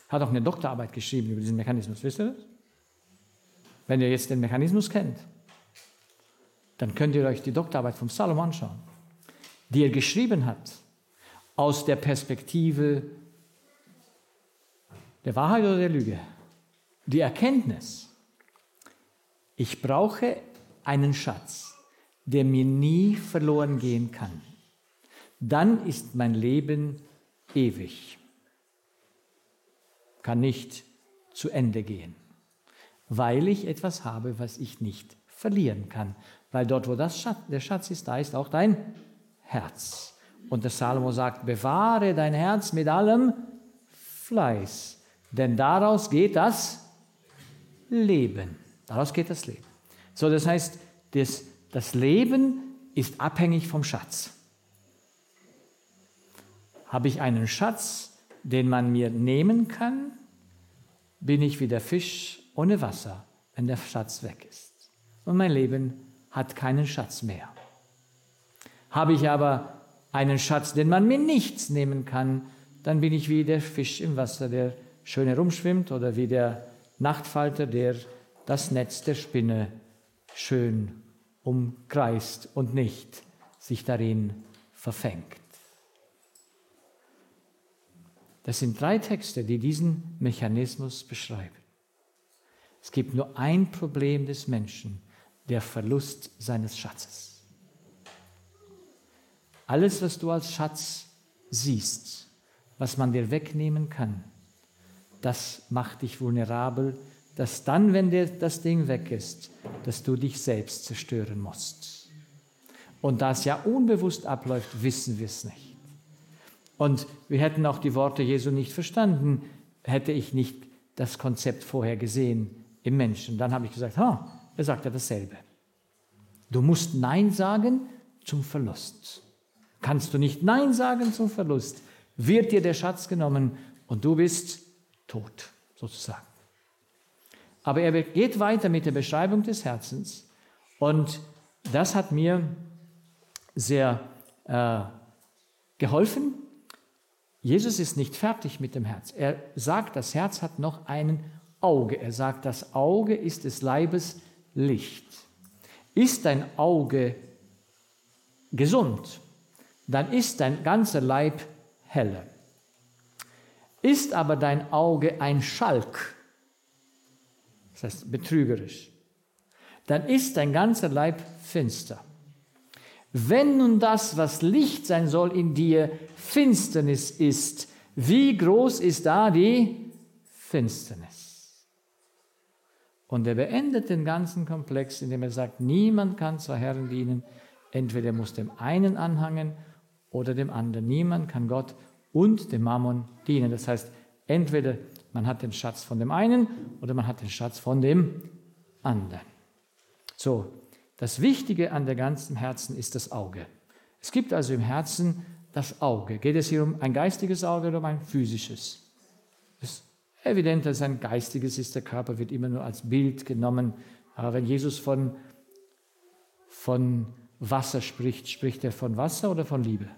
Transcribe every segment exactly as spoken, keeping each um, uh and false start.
Hat auch eine Doktorarbeit geschrieben über diesen Mechanismus, wisst ihr das? Wenn ihr jetzt den Mechanismus kennt, dann könnt ihr euch die Doktorarbeit von Salomo anschauen, die er geschrieben hat aus der Perspektive der Wahrheit oder der Lüge. Die Erkenntnis, ich brauche einen Schatz, der mir nie verloren gehen kann. Dann ist mein Leben ewig, kann nicht zu Ende gehen, weil ich etwas habe, was ich nicht verlieren kann. Weil dort, wo das Schatz, der Schatz ist, da ist auch dein Herz. Und der Salomo sagt, bewahre dein Herz mit allem Fleiß, denn daraus geht das Leben. Daraus geht das Leben. So, das heißt, das, das Leben ist abhängig vom Schatz. Habe ich einen Schatz, den man mir nehmen kann, bin ich wie der Fisch ohne Wasser, wenn der Schatz weg ist. Und mein Leben hat keinen Schatz mehr. Habe ich aber einen Schatz, den man mir nichts nehmen kann, dann bin ich wie der Fisch im Wasser, der schön herumschwimmt, oder wie der Nachtfalter, der das Netz der Spinne schön umkreist und nicht sich darin verfängt. Das sind drei Texte, die diesen Mechanismus beschreiben. Es gibt nur ein Problem des Menschen, der Verlust seines Schatzes. Alles, was du als Schatz siehst, was man dir wegnehmen kann, das macht dich vulnerabel, dass dann, wenn dir das Ding weg ist, dass du dich selbst zerstören musst. Und da es ja unbewusst abläuft, wissen wir es nicht. Und wir hätten auch die Worte Jesu nicht verstanden, hätte ich nicht das Konzept vorher gesehen im Menschen. Dann habe ich gesagt, ha, er sagt ja dasselbe. Du musst Nein sagen zum Verlust. Kannst du nicht Nein sagen zum Verlust, wird dir der Schatz genommen und du bist tot, sozusagen. Aber er geht weiter mit der Beschreibung des Herzens und das hat mir sehr äh, geholfen. Jesus ist nicht fertig mit dem Herz. Er sagt, das Herz hat noch ein Auge. Er sagt, das Auge ist des Leibes Licht. Ist dein Auge gesund, dann ist dein ganzer Leib heller. Ist aber dein Auge ein Schalk, das heißt betrügerisch, dann ist dein ganzer Leib finster. Wenn nun das, was Licht sein soll, in dir Finsternis ist, wie groß ist da die Finsternis? Und er beendet den ganzen Komplex, indem er sagt, niemand kann zwei Herren dienen, entweder muss dem einen anhangen oder dem anderen. Niemand kann Gott und dem Mammon dienen. Das heißt, entweder man hat den Schatz von dem einen oder man hat den Schatz von dem anderen. So, das Wichtige an der ganzen Herzen ist das Auge. Es gibt also im Herzen das Auge. Geht es hier um ein geistiges Auge oder um ein physisches? Es ist evident, dass es ein geistiges ist. Der Körper wird immer nur als Bild genommen. Aber wenn Jesus von, von Wasser spricht, spricht er von Wasser oder von Liebe?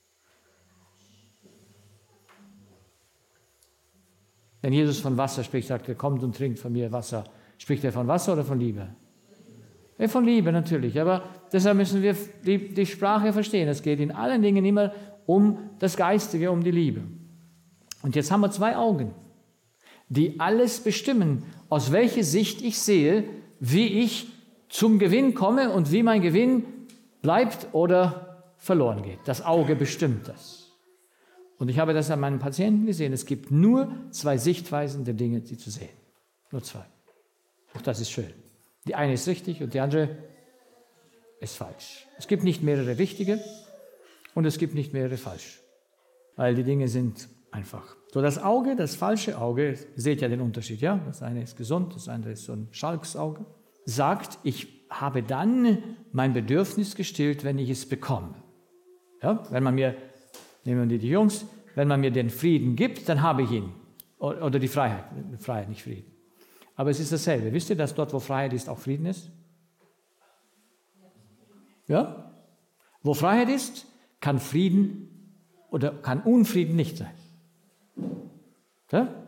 Wenn Jesus von Wasser spricht, sagt er, kommt und trinkt von mir Wasser. Spricht er von Wasser oder von Liebe? Ja, von Liebe natürlich, aber deshalb müssen wir die, die Sprache verstehen. Es geht in allen Dingen immer um das Geistige, um die Liebe. Und jetzt haben wir zwei Augen, die alles bestimmen, aus welcher Sicht ich sehe, wie ich zum Gewinn komme und wie mein Gewinn bleibt oder verloren geht. Das Auge bestimmt das. Und ich habe das an meinen Patienten gesehen. Es gibt nur zwei Sichtweisen der Dinge, die zu sehen. Nur zwei. Auch das ist schön. Die eine ist richtig und die andere ist falsch. Es gibt nicht mehrere richtige und es gibt nicht mehrere falsch. Weil die Dinge sind einfach. So, das Auge, das falsche Auge, ihr seht ja den Unterschied, ja? Das eine ist gesund, das andere ist so ein Schalksauge. Sagt, ich habe dann mein Bedürfnis gestillt, wenn ich es bekomme. Ja? Wenn man mir, nehmen wir die Jungs, wenn man mir den Frieden gibt, dann habe ich ihn. Oder die Freiheit. Freiheit, nicht Frieden. Aber es ist dasselbe. Wisst ihr, dass dort, wo Freiheit ist, auch Frieden ist? Ja? Wo Freiheit ist, kann Frieden oder kann Unfrieden nicht sein. Ja?